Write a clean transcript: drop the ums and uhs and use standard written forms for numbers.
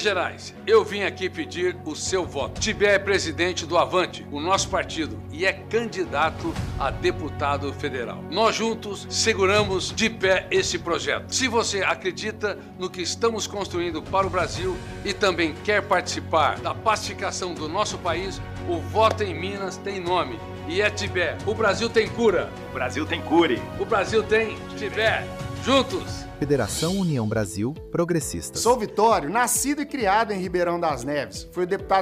Gerais, eu vim aqui pedir o seu voto. Tibé é presidente do Avante, o nosso partido, e é candidato a deputado federal. Nós juntos seguramos de pé esse projeto. Se você acredita no que estamos construindo para o Brasil e também quer participar da pacificação do nosso país, o Voto em Minas tem nome e é Tibé. O Brasil tem cura. O Brasil tem cure. O Brasil tem Tibé. Juntos. Federação União Brasil Progressistas. Sou Vitório, nascido e criado em Ribeirão das Neves. Fui deputado